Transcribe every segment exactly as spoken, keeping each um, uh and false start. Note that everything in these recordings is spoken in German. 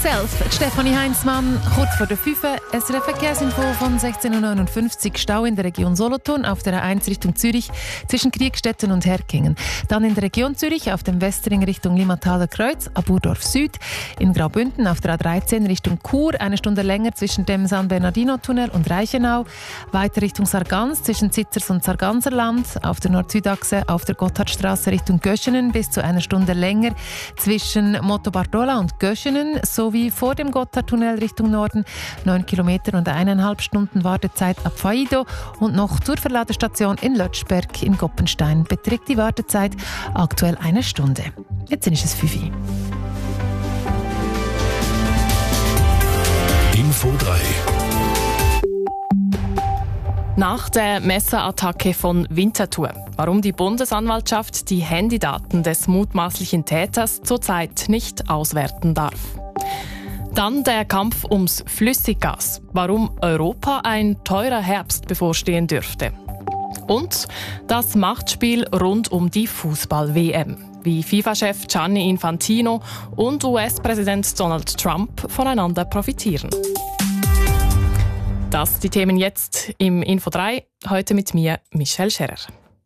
Yourself, Stefanie Heinzmann, kurz vor der fünf. Es ist eine Verkehrsinfo von sechzehn Uhr neunundfünfzig. Stau in der Region Solothurn auf der A eins Richtung Zürich zwischen Kriegstetten und Herkingen. Dann in der Region Zürich auf dem Westring Richtung Limataler Kreuz, Aburdorf Süd. In Graubünden auf der A dreizehn Richtung Chur, eine Stunde länger zwischen dem San Bernardino-Tunnel und Reichenau. Weiter Richtung Sargans zwischen Zitzers und Sarganserland. Auf der Nord-Süd-Achse auf der Gotthardstraße Richtung Göschenen bis zu einer Stunde länger zwischen Motobardola und Göschenen. Sowie vor dem Gotthardtunnel Richtung Norden neun Kilometer und eineinhalb Stunden Wartezeit ab Faido. Und noch zur Verladestation in Lötschberg in Goppenstein beträgt die Wartezeit aktuell eine Stunde. Jetzt ist es fünf Uhr. Info drei. Nach der Messerattacke von Winterthur. Warum die Bundesanwaltschaft die Handydaten des mutmaßlichen Täters zurzeit nicht auswerten darf. Dann der Kampf ums Flüssiggas. Warum Europa ein teurer Herbst bevorstehen dürfte. Und das Machtspiel rund um die Fußball-W M. Wie FIFA-Chef Gianni Infantino und U S-Präsident Donald Trump voneinander profitieren. Das die Themen jetzt im Info drei. Heute mit mir, Michelle Scherer.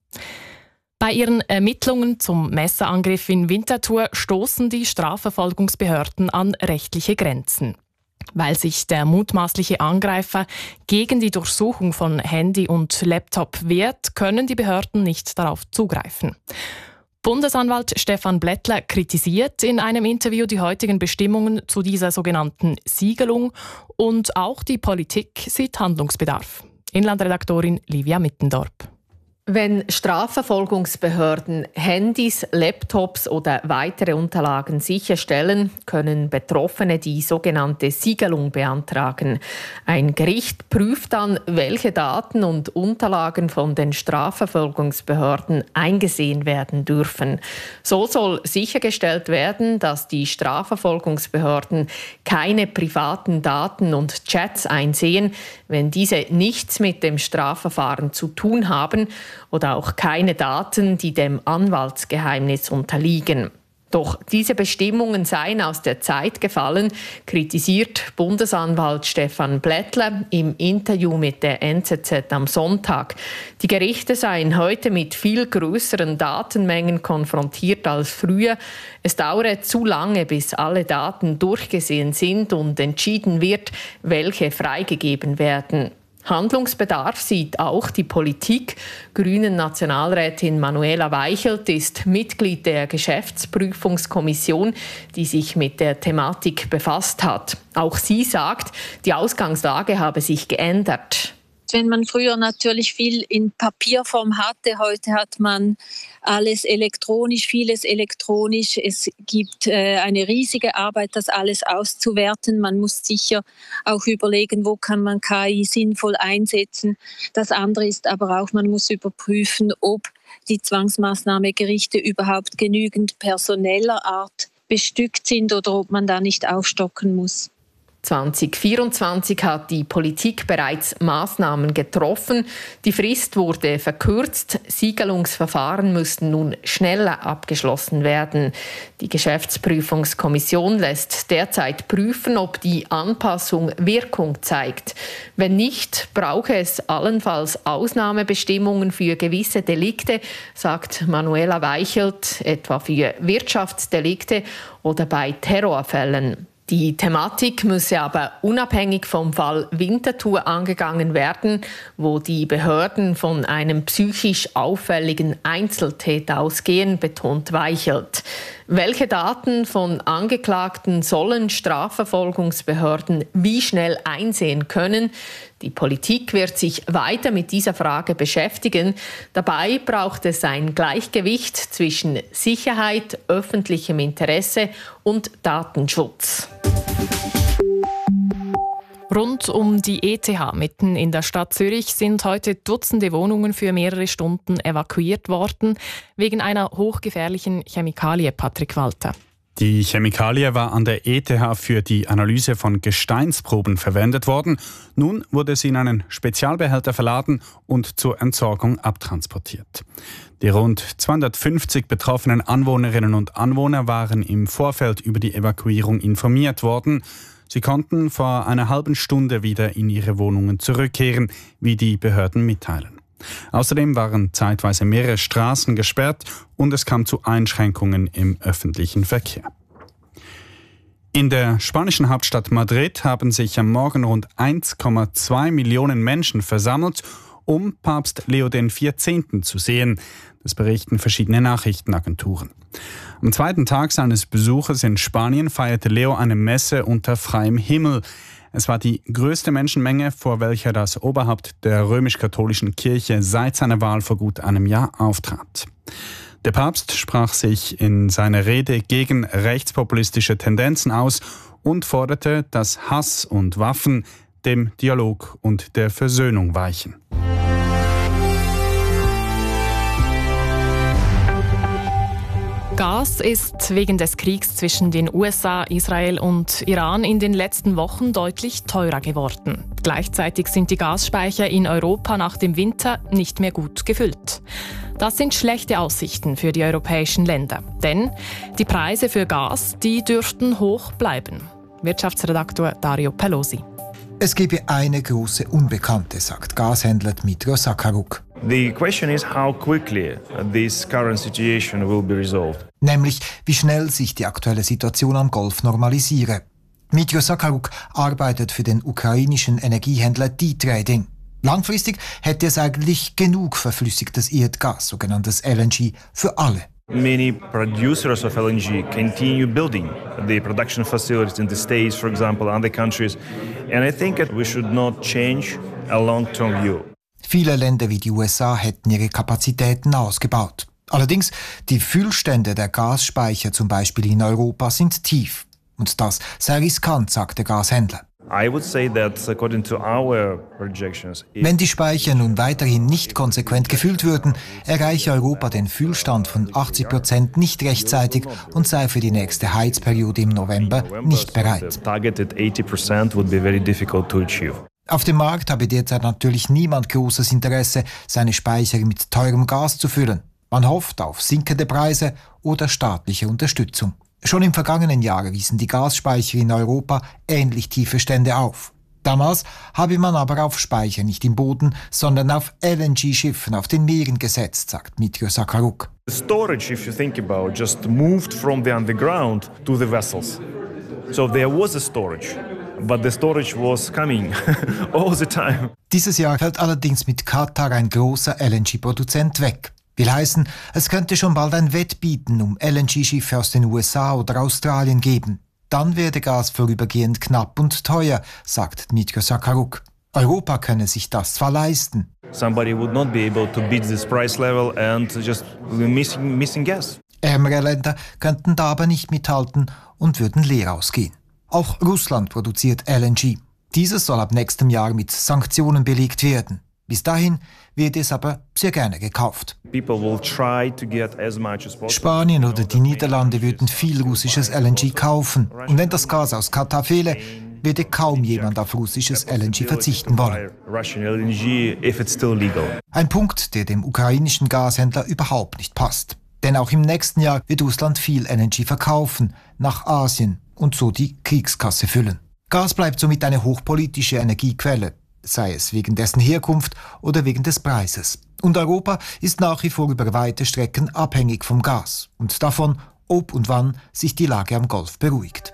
Bei ihren Ermittlungen zum Messerangriff in Winterthur stoßen die Strafverfolgungsbehörden an rechtliche Grenzen. Weil sich der mutmaßliche Angreifer gegen die Durchsuchung von Handy und Laptop wehrt, können die Behörden nicht darauf zugreifen. Bundesanwalt Stefan Blättler kritisiert in einem Interview die heutigen Bestimmungen zu dieser sogenannten Siegelung und auch die Politik sieht Handlungsbedarf. Inlandredaktorin Livia Mittendorp. Wenn Strafverfolgungsbehörden Handys, Laptops oder weitere Unterlagen sicherstellen, können Betroffene die sogenannte Siegelung beantragen. Ein Gericht prüft dann, welche Daten und Unterlagen von den Strafverfolgungsbehörden eingesehen werden dürfen. So soll sichergestellt werden, dass die Strafverfolgungsbehörden keine privaten Daten und Chats einsehen, wenn diese nichts mit dem Strafverfahren zu tun haben, oder auch keine Daten, die dem Anwaltsgeheimnis unterliegen. Doch diese Bestimmungen seien aus der Zeit gefallen, kritisiert Bundesanwalt Stefan Blättler im Interview mit der N Z Z am Sonntag. Die Gerichte seien heute mit viel größeren Datenmengen konfrontiert als früher. Es dauere zu lange, bis alle Daten durchgesehen sind und entschieden wird, welche freigegeben werden. Handlungsbedarf sieht auch die Politik. Grünen Nationalrätin Manuela Weichelt ist Mitglied der Geschäftsprüfungskommission, die sich mit der Thematik befasst hat. Auch sie sagt, die Ausgangslage habe sich geändert. Wenn man früher natürlich viel in Papierform hatte, heute hat man alles elektronisch, vieles elektronisch. Es gibt äh, eine riesige Arbeit, das alles auszuwerten. Man muss sicher auch überlegen, wo kann man K I sinnvoll einsetzen. Das andere ist aber auch, man muss überprüfen, ob die Zwangsmaßnahmegerichte überhaupt genügend personeller Art bestückt sind oder ob man da nicht aufstocken muss. zwanzig vierundzwanzig hat die Politik bereits Maßnahmen getroffen. Die Frist wurde verkürzt. Siegelungsverfahren müssten nun schneller abgeschlossen werden. Die Geschäftsprüfungskommission lässt derzeit prüfen, ob die Anpassung Wirkung zeigt. Wenn nicht, brauche es allenfalls Ausnahmebestimmungen für gewisse Delikte, sagt Manuela Weichelt, etwa für Wirtschaftsdelikte oder bei Terrorfällen. Die Thematik müsse aber unabhängig vom Fall Winterthur angegangen werden, wo die Behörden von einem psychisch auffälligen Einzeltäter ausgehen, betont Weichelt. Welche Daten von Angeklagten sollen Strafverfolgungsbehörden wie schnell einsehen können? Die Politik wird sich weiter mit dieser Frage beschäftigen. Dabei braucht es ein Gleichgewicht zwischen Sicherheit, öffentlichem Interesse und Datenschutz. Rund um die E T H mitten in der Stadt Zürich sind heute Dutzende Wohnungen für mehrere Stunden evakuiert worden, wegen einer hochgefährlichen Chemikalie, Patrick Walter. Die Chemikalie war an der E T H für die Analyse von Gesteinsproben verwendet worden. Nun wurde sie in einen Spezialbehälter verladen und zur Entsorgung abtransportiert. Die rund zweihundertfünfzig betroffenen Anwohnerinnen und Anwohner waren im Vorfeld über die Evakuierung informiert worden. Sie konnten vor einer halben Stunde wieder in ihre Wohnungen zurückkehren, wie die Behörden mitteilen. Außerdem waren zeitweise mehrere Straßen gesperrt und es kam zu Einschränkungen im öffentlichen Verkehr. In der spanischen Hauptstadt Madrid haben sich am Morgen rund eins Komma zwei Millionen Menschen versammelt, um Papst Leo den vierzehnten zu sehen. Das berichten verschiedene Nachrichtenagenturen. Am zweiten Tag seines Besuches in Spanien feierte Leo eine Messe unter freiem Himmel. Es war die größte Menschenmenge, vor welcher das Oberhaupt der römisch-katholischen Kirche seit seiner Wahl vor gut einem Jahr auftrat. Der Papst sprach sich in seiner Rede gegen rechtspopulistische Tendenzen aus und forderte, dass Hass und Waffen dem Dialog und der Versöhnung weichen. Gas ist wegen des Kriegs zwischen den U S A, Israel und Iran in den letzten Wochen deutlich teurer geworden. Gleichzeitig sind die Gasspeicher in Europa nach dem Winter nicht mehr gut gefüllt. Das sind schlechte Aussichten für die europäischen Länder, denn die Preise für Gas, die dürften hoch bleiben. Wirtschaftsredaktor Dario Pelosi. Es gebe eine große Unbekannte, sagt Gashändler Dmytro Sakharuk. The question is how quickly this current situation will be resolved. Nämlich, wie schnell sich die aktuelle Situation am Golf normalisiere. Dmytro Sakharuk arbeitet für den ukrainischen Energiehändler D-Trading. Langfristig hätte es eigentlich genug verflüssigtes Erdgas, sogenanntes L N G, für alle. Many producers of L N G continue building the production facilities in the States, for example, and other countries. And I think that we should not change a long-term view. Viele Länder wie die U S A hätten ihre Kapazitäten ausgebaut. Allerdings, die Füllstände der Gasspeicher zum Beispiel in Europa sind tief. Und das sei riskant, sagt der Gashändler. I would say that according to our projections, wenn die Speicher nun weiterhin nicht konsequent gefüllt würden, erreiche Europa den Füllstand von achtzig Prozent nicht rechtzeitig und sei für die nächste Heizperiode im November nicht bereit. Auf dem Markt habe derzeit natürlich niemand großes Interesse, seine Speicher mit teurem Gas zu füllen. Man hofft auf sinkende Preise oder staatliche Unterstützung. Schon im vergangenen Jahr wiesen die Gasspeicher in Europa ähnlich tiefe Stände auf. Damals habe man aber auf Speicher nicht im Boden, sondern auf L N G-Schiffen auf den Meeren gesetzt, sagt Dmytro Sakharuk. The storage, if you think about, just moved from the underground to the vessels. So there was a storage, but the storage was coming all the time. Dieses Jahr fällt allerdings mit Katar ein großer L N G-Produzent weg. Will heißen, es könnte schon bald ein Wettbieten um L N G-Schiffe aus den U S A oder Australien geben. Dann werde Gas vorübergehend knapp und teuer, sagt Dmytro Sakharuk. Europa könne sich das zwar leisten. Somebody would not be able to beat this price level and just missing, missing gas. Ärmere Länder könnten da aber nicht mithalten und würden leer ausgehen. Auch Russland produziert L N G. Dieses soll ab nächstem Jahr mit Sanktionen belegt werden. Bis dahin wird es aber sehr gerne gekauft. Spanien oder die Niederlande würden viel russisches L N G kaufen. Und wenn das Gas aus Katar fehle, würde kaum jemand auf russisches L N G verzichten wollen. Ein Punkt, der dem ukrainischen Gashändler überhaupt nicht passt. Denn auch im nächsten Jahr wird Russland viel L N G verkaufen, nach Asien und so die Kriegskasse füllen. Gas bleibt somit eine hochpolitische Energiequelle, sei es wegen dessen Herkunft oder wegen des Preises. Und Europa ist nach wie vor über weite Strecken abhängig vom Gas und davon, ob und wann sich die Lage am Golf beruhigt.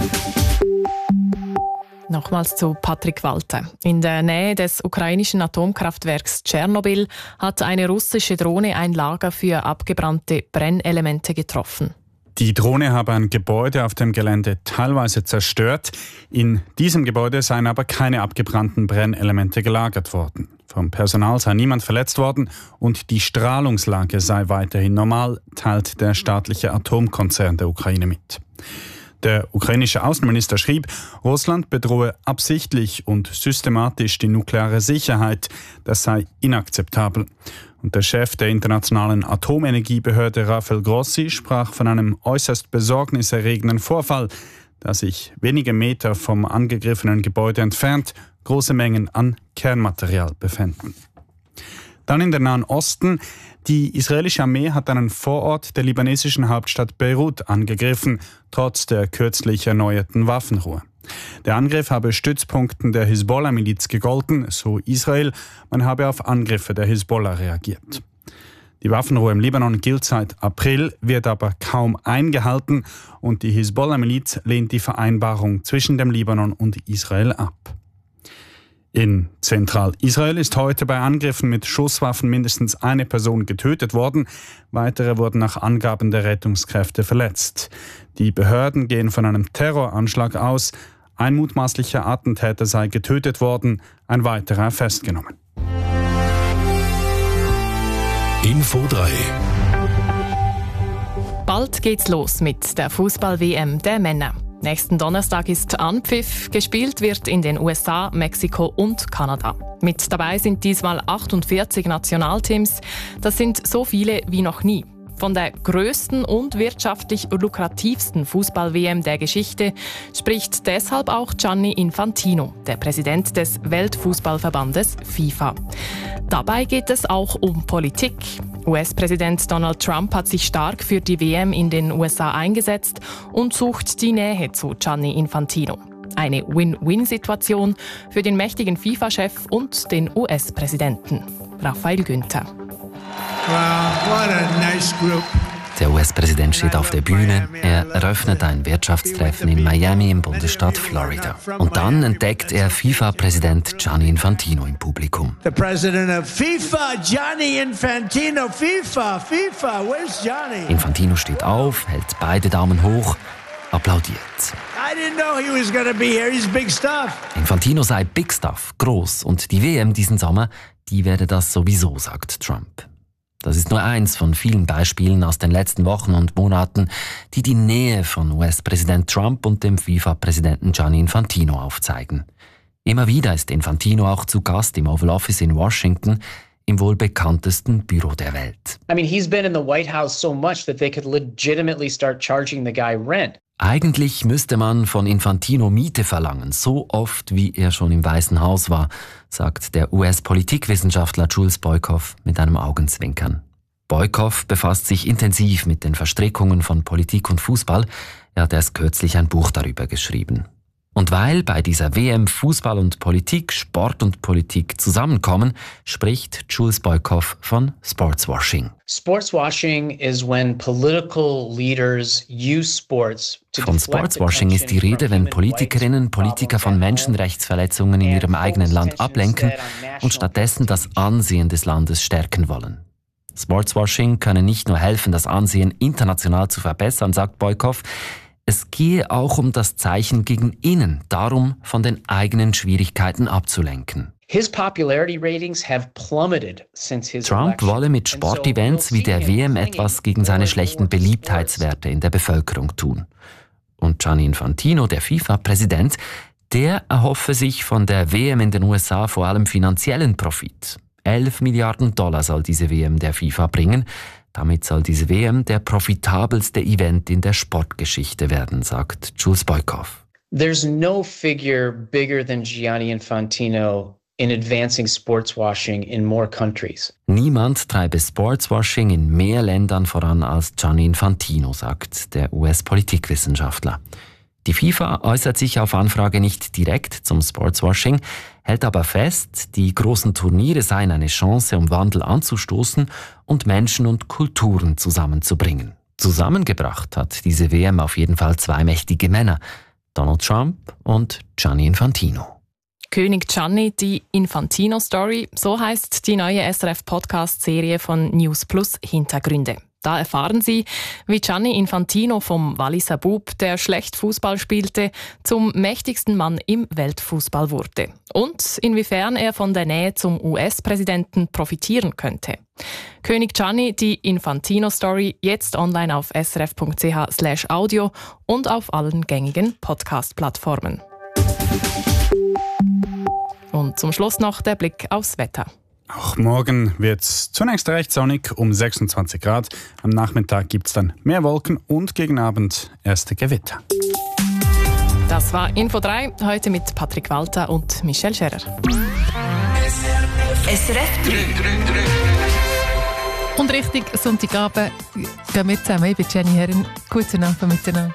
Nochmals zu Patrick Walter. In der Nähe des ukrainischen Atomkraftwerks Tschernobyl hat eine russische Drohne ein Lager für abgebrannte Brennelemente getroffen. Die Drohne habe ein Gebäude auf dem Gelände teilweise zerstört. In diesem Gebäude seien aber keine abgebrannten Brennelemente gelagert worden. Vom Personal sei niemand verletzt worden und die Strahlungslage sei weiterhin normal, teilt der staatliche Atomkonzern der Ukraine mit. Der ukrainische Außenminister schrieb, Russland bedrohe absichtlich und systematisch die nukleare Sicherheit. Das sei inakzeptabel. Und der Chef der Internationalen Atomenergiebehörde Rafael Grossi sprach von einem äußerst besorgniserregenden Vorfall, da sich wenige Meter vom angegriffenen Gebäude entfernt große Mengen an Kernmaterial befänden. Dann in den Nahen Osten. Die israelische Armee hat einen Vorort der libanesischen Hauptstadt Beirut angegriffen, trotz der kürzlich erneuerten Waffenruhe. Der Angriff habe Stützpunkten der Hisbollah-Miliz gegolten, so Israel. Man habe auf Angriffe der Hisbollah reagiert. Die Waffenruhe im Libanon gilt seit April, wird aber kaum eingehalten und die Hisbollah-Miliz lehnt die Vereinbarung zwischen dem Libanon und Israel ab. In Zentralisrael ist heute bei Angriffen mit Schusswaffen mindestens eine Person getötet worden. Weitere wurden nach Angaben der Rettungskräfte verletzt. Die Behörden gehen von einem Terroranschlag aus. Ein mutmaßlicher Attentäter sei getötet worden, ein weiterer festgenommen. Info drei. Bald geht's los mit der Fußball-W M der Männer. Nächsten Donnerstag ist Anpfiff. Gespielt wird in den U S A, Mexiko und Kanada. Mit dabei sind diesmal achtundvierzig Nationalteams. Das sind so viele wie noch nie. Von der grössten und wirtschaftlich lukrativsten Fußball-W M der Geschichte spricht deshalb auch Gianni Infantino, der Präsident des Weltfußballverbandes FIFA. Dabei geht es auch um Politik. U S-Präsident Donald Trump hat sich stark für die W M in den U S A eingesetzt und sucht die Nähe zu Gianni Infantino. Eine Win-Win-Situation für den mächtigen FIFA-Chef und den U S-Präsidenten. Raphael Günther. Wow, what a nice group. Der U S-Präsident steht auf der Bühne. Er eröffnet ein Wirtschaftstreffen in Miami im Bundesstaat Florida. Und dann entdeckt er FIFA-Präsident Gianni Infantino im Publikum. The president of FIFA, Gianni Infantino. FIFA, FIFA, where's Gianni? Infantino steht auf, hält beide Daumen hoch, applaudiert. I didn't know he was gonna be here. He's big stuff. Infantino sei Big Stuff, groß. Und die W M diesen Sommer, die werde das sowieso, sagt Trump. Das ist nur eins von vielen Beispielen aus den letzten Wochen und Monaten, die die Nähe von U S-Präsident Trump und dem FIFA-Präsidenten Gianni Infantino aufzeigen. Immer wieder ist Infantino auch zu Gast im Oval Office in Washington, im wohl bekanntesten Büro der Welt. I mean, he's been in the White House so much that they could legitimately start charging the guy rent. Eigentlich müsste man von Infantino Miete verlangen, so oft wie er schon im Weißen Haus war, sagt der U S-Politikwissenschaftler Jules Boykoff mit einem Augenzwinkern. Boykoff befasst sich intensiv mit den Verstrickungen von Politik und Fußball. Er hat erst kürzlich ein Buch darüber geschrieben. Und weil bei dieser W M Fußball und Politik, Sport und Politik zusammenkommen, spricht Jules Boykoff von Sportswashing. Sportswashing is when political leaders use sports to Von Sportswashing ist die Rede, wenn Politikerinnen und Politiker von Menschenrechtsverletzungen in ihrem eigenen Land ablenken und stattdessen das Ansehen des Landes stärken wollen. Sportswashing könne nicht nur helfen, das Ansehen international zu verbessern, sagt Boykoff. Es gehe auch um das Zeichen gegen innen, darum, von den eigenen Schwierigkeiten abzulenken. His popularity ratings have plummeted since his Trump wolle mit Sportevents wie der W M etwas gegen seine schlechten Beliebtheitswerte in der Bevölkerung tun. Und Gianni Infantino, der FIFA-Präsident, der erhoffe sich von der W M in den U S A vor allem finanziellen Profit. elf Milliarden Dollar soll diese W M der FIFA bringen. Damit soll diese W M der profitabelste Event in der Sportgeschichte werden, sagt Jules Boykoff. There's no figure bigger than Gianni Infantino in advancing sportswashing in more countries. Niemand treibe Sportswashing in mehr Ländern voran als Gianni Infantino, sagt der U S-Politikwissenschaftler. Die FIFA äußert sich auf Anfrage nicht direkt zum Sportswashing, hält aber fest, die großen Turniere seien eine Chance, um Wandel anzustoßen und Menschen und Kulturen zusammenzubringen. Zusammengebracht hat diese W M auf jeden Fall zwei mächtige Männer, Donald Trump und Gianni Infantino. König Gianni, die Infantino-Story, so heißt die neue S R F-Podcast-Serie von News Plus Hintergründe. Da erfahren Sie, wie Gianni Infantino vom Walliser Bub, der schlecht Fußball spielte, zum mächtigsten Mann im Weltfußball wurde. Und inwiefern er von der Nähe zum U S-Präsidenten profitieren könnte. König Gianni, die Infantino-Story, jetzt online auf srf.ch slash audio und auf allen gängigen Podcast-Plattformen. Und zum Schluss noch der Blick aufs Wetter. Auch morgen wird es zunächst recht sonnig, um sechsundzwanzig Grad. Am Nachmittag gibt es dann mehr Wolken und gegen Abend erste Gewitter. Das war Info drei, heute mit Patrick Walter und Michelle Scherer. S R F drei. Und richtig Sonntagabend gehen wir zusammen. Ich bin Jenny Herren. Guten Abend miteinander.